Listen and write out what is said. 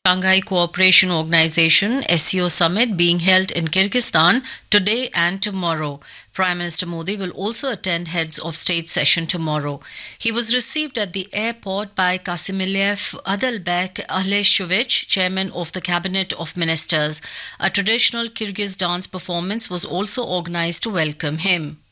Shanghai Cooperation Organization SCO summit being held in Kyrgyzstan today and tomorrow. Prime Minister Modi will also attend Heads of State session tomorrow. He was received at the airport by Kasimiliev Adalbek Ahleshevich, chairman of the Cabinet of Ministers. A traditional Kyrgyz dance performance was also organized to welcome him.